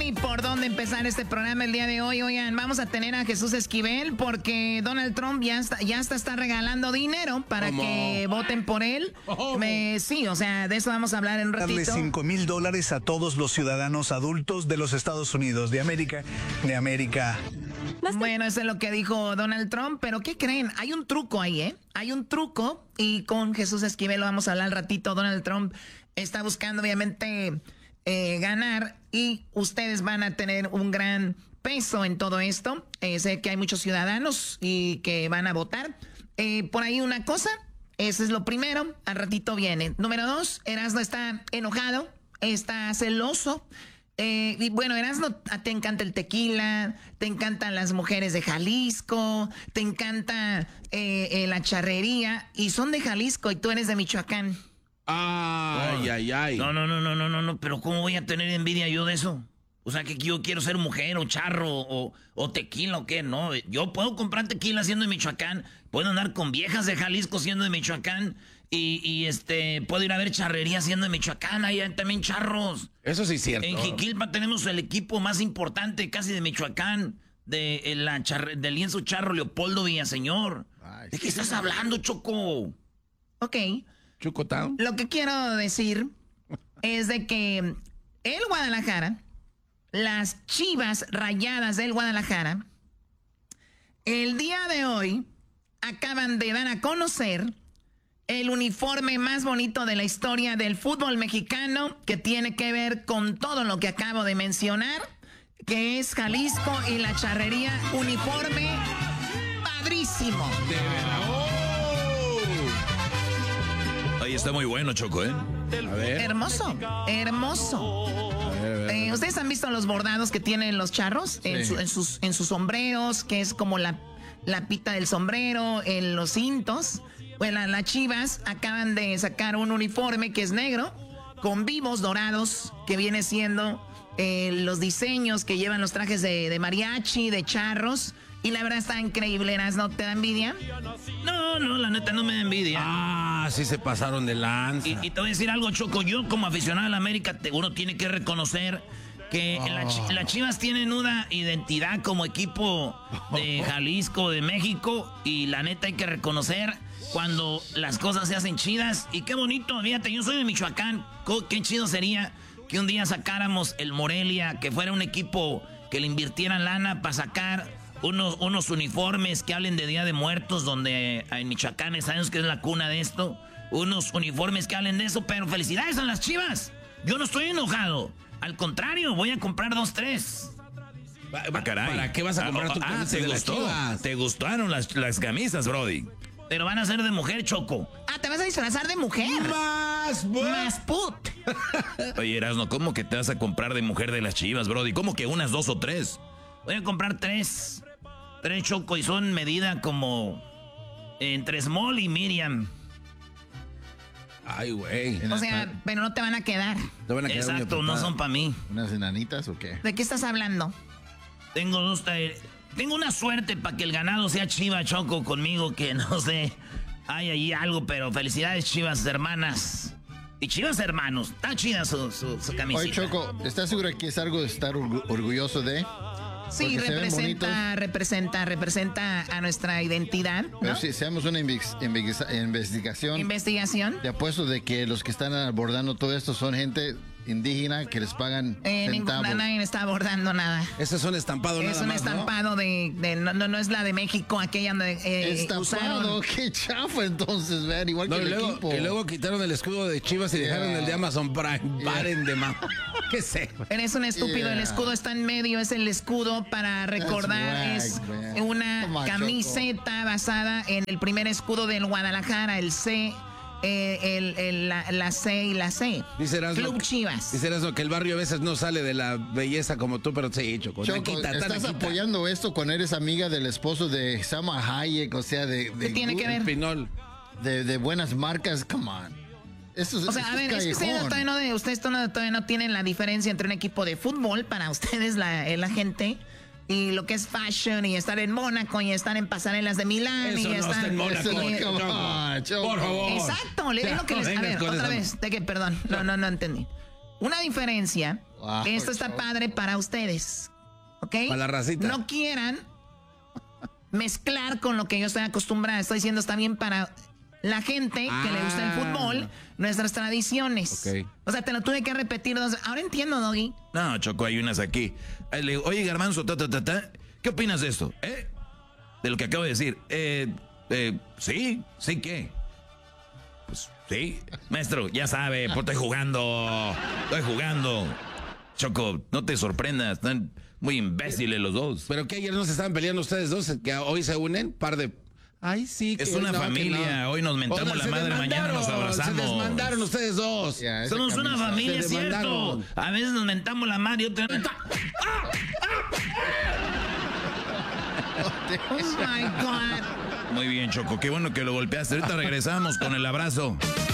ni por dónde empezar este programa el día de hoy. Oigan, vamos a tener a Jesús Esquivel porque Donald Trump ya está regalando dinero para que voten por él. Sí, o sea, de eso vamos a hablar en un ratito. Darle $5,000 a todos los ciudadanos adultos de los Estados Unidos, de América. Bueno, eso es lo que dijo Donald Trump, pero ¿qué creen? Hay un truco ahí, ¿eh? Hay un truco y con Jesús Esquivel lo vamos a hablar al ratito. Donald Trump está buscando, obviamente, ganar y ustedes van a tener un gran peso en todo esto. Sé que hay muchos ciudadanos y que van a votar. Por ahí una cosa, eso es lo primero, al ratito viene. Número 2, Erasmo está enojado, está celoso. Y bueno, Erasmo, te encanta el tequila, te encantan las mujeres de Jalisco, te encanta la charrería, y son de Jalisco y tú eres de Michoacán. Ay. No, pero ¿cómo voy a tener envidia yo de eso? O sea, que yo quiero ser mujer o charro o tequila o qué, no. Yo puedo comprar tequila siendo de Michoacán, puedo andar con viejas de Jalisco siendo de Michoacán y puedo ir a ver charrería siendo de Michoacán, ahí hay también charros. Eso sí es cierto. En Jiquilpa tenemos el equipo más importante casi de Michoacán, del lienzo charro Leopoldo Villaseñor. ¿De qué estás hablando, Choco? Ok. Chocotown. Lo que quiero decir es de que el Guadalajara, las Chivas Rayadas del Guadalajara, el día de hoy acaban de dar a conocer el uniforme más bonito de la historia del fútbol mexicano, que tiene que ver con todo lo que acabo de mencionar, que es Jalisco y la charrería. Uniforme padrísimo. De verdad. Ahí está muy bueno, Choco, ¿eh? A ver. Hermoso. A ver. ¿Ustedes han visto los bordados que tienen los charros en sus sombreros, que es como la pita del sombrero, en los cintos? Bueno, las Chivas acaban de sacar un uniforme que es negro, con vivos dorados, que viene siendo los diseños que llevan los trajes de mariachi, de charros. Y la verdad está increíble, ¿no? ¿Te da envidia? No, la neta no me da envidia. Sí se pasaron de lanza. Y te voy a decir algo, Choco. Yo como aficionado a la América, uno tiene que reconocer que las Chivas tienen una identidad como equipo de Jalisco, de México. Y la neta hay que reconocer cuando las cosas se hacen chidas. Y qué bonito, fíjate, yo soy de Michoacán. Qué chido sería que un día sacáramos el Morelia, que fuera un equipo que le invirtieran lana para sacar unos uniformes que hablen de Día de Muertos, donde en Michoacán sabemos que es la cuna de esto. Unos uniformes que hablen de eso, pero felicidades a las Chivas. Yo no estoy enojado. Al contrario, voy a comprar 2, 3. Caray. ¿Para qué vas a comprar tu camisa de las Chivas? ¿Te gustaron las camisas, Brody? Pero van a ser de mujer, Choco. ¿Te vas a disfrazar de mujer? Más put. Oye, Erasno, ¿cómo que te vas a comprar de mujer de las Chivas, Brody? ¿Cómo que unas 2 o 3? Voy a comprar 3, Choco, y son medida como entre Small y Miriam. Ay, güey. O sea, pero no te van a quedar. Te van a quedar. Exacto, no son para mí. ¿Unas enanitas o qué? ¿De qué estás hablando? Tengo una suerte para que el ganado sea Chiva, Choco, conmigo, que no sé, hay allí algo, pero felicidades, Chivas hermanas. Y Chivas hermanos, está chida su camiseta. Oye, Choco, ¿estás segura que es algo de estar orgulloso de? Sí, representa a nuestra identidad, ¿no? Pero si hacemos una investigación. ¿Investigación? Te apuesto de que los que están abordando todo esto son gente indígena que les pagan centavos. Nadie está abordando nada. Ese es un estampado nada más, Es un estampado, ¿no? No es la de México, aquella donde estampado, qué chafa entonces, vean, igual que el equipo. Y luego quitaron el escudo de Chivas y dejaron el de Amazon Prime. Paren de más. ¿Qué sé? Eres un estúpido, el escudo está en medio, es el escudo para recordar, es una camiseta basada en el primer escudo del Guadalajara, el C. La C y la C. Dice Erasmo, Club Chivas. Dice Erasmo que el barrio a veces no sale de la belleza como tú, pero sí, Choco. ¿Estás apoyando esto cuando eres amiga del esposo de Salma Hayek? O sea, ¿qué tiene que ver? Pinol. De buenas marcas, come on. Es que ustedes todavía no tienen la diferencia entre un equipo de fútbol, para ustedes la gente, y lo que es fashion, y estar en Mónaco, y estar en pasarelas de Milán. Eso y no está en Mónaco. Por favor. Exacto, es lo que les... A ver, otra vez. ¿De qué? Perdón, no entendí. una diferencia. Wow, Esto está padre para ustedes. ¿Ok? Para la racita. No quieran mezclar con lo que yo estoy acostumbrada. Estoy diciendo, está bien para la gente que le gusta el fútbol, nuestras tradiciones. Ok. O sea, te lo tuve que repetir 2 veces. Ahora entiendo, Doggy. No, Choco, hay unas aquí. Le digo, oye, Garbanzo, ¿qué opinas de esto? De lo que acabo de decir. ¿Sí? ¿Sí qué? Pues sí. Maestro, ya sabe, pues estoy jugando. Choco, no te sorprendas, están muy imbéciles los dos. ¿Pero qué ayer no se estaban peleando ustedes dos? ¿Que hoy se unen? Par de... Ay, sí. Es una familia, hoy nos mentamos la madre, mañana nos abrazamos. Se desmandaron ustedes dos. Ya, esa Somos una camisa. familia, es Se cierto. demandaron. A veces nos mentamos la madre y otra... Oh my God. Muy bien, Choco, qué bueno que lo golpeaste. Ahorita regresamos con el abrazo.